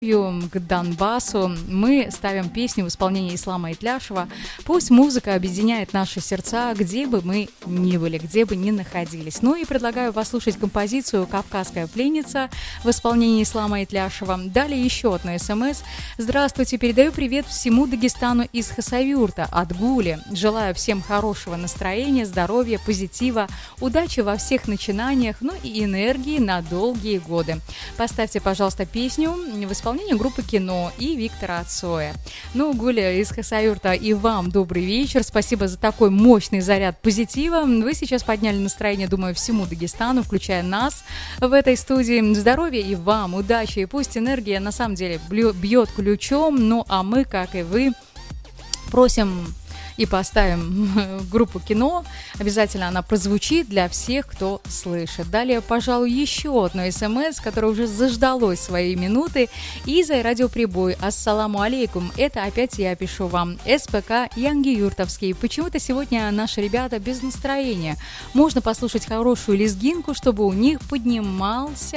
к Донбассу мы ставим песню в исполнении Ислама Итляшева. Пусть музыка объединяет наши сердца, где бы мы ни были, где бы ни находились. Ну и предлагаю послушать композицию «Кавказская пленница» в исполнении Ислама Итляшева. Далее еще одно СМС. Здравствуйте, передаю привет всему Дагестану из Хасавюрта от Гули. Желаю всем хорошего настроения, здоровья, позитива, удачи во всех начинаниях, ну и энергии на долгие годы. Поставьте, пожалуйста, песню в исполнении группы «Кино» и Виктора Цоя. Ну, Гуля из Хасавюрта, и вам добрый вечер. Спасибо за такой мощный заряд позитива. Вы сейчас подняли настроение, думаю, всему Дагестану, включая нас в этой студии. Здоровья и вам, удачи. И пусть энергия на самом деле бьет ключом. Ну, а мы, как и вы, просим и поставим группу «Кино». Обязательно она прозвучит для всех, кто слышит. Далее, пожалуй, еще одно СМС, которое уже заждалось своей минуты. Иза и радиоприбой. Ассаламу алейкум. Это опять я пишу вам. СПК Янгиюртовский. Почему-то сегодня наши ребята без настроения. Можно послушать хорошую лезгинку, чтобы у них поднималось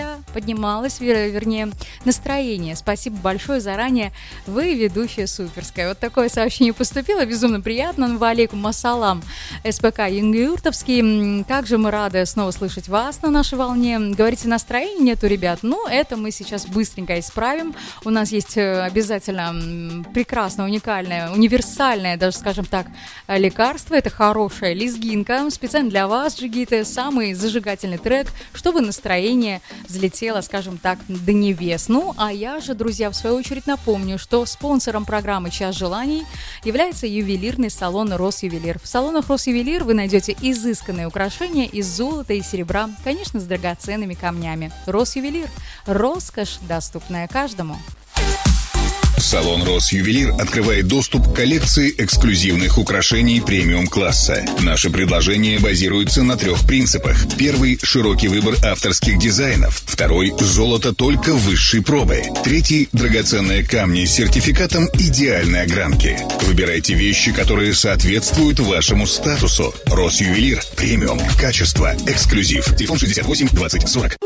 настроение. Спасибо большое заранее. Вы ведущая суперская. Вот такое сообщение поступило. Безумно приятно. Валейкум ассалам, СПК Янгиюртовский. Также мы рады снова слышать вас на нашей волне. Говорите, настроения нету, ребят? Ну, это мы сейчас быстренько исправим. У нас есть обязательно прекрасное, уникальное, универсальное, даже, скажем так, лекарство. Это хорошая лезгинка. Специально для вас, джигиты, самый зажигательный трек, чтобы настроение взлетело, скажем так, до небес. Ну, а я же, друзья, в свою очередь напомню, что спонсором программы «Час желаний» является ювелирный салон «Росювелир». В салонах «Росювелир» вы найдете изысканные украшения из золота и серебра, конечно, с драгоценными камнями. «Росювелир» – роскошь, доступная каждому. Салон «Росювелир» открывает доступ к коллекции эксклюзивных украшений премиум-класса. Наши предложения базируются на 3 принципах. Первый – широкий выбор авторских дизайнов. Второй – золото только высшей пробы. Третий – драгоценные камни с сертификатом идеальной огранки. Выбирайте вещи, которые соответствуют вашему статусу. «Росювелир» – премиум, качество, эксклюзив. Телефон 68 20 40.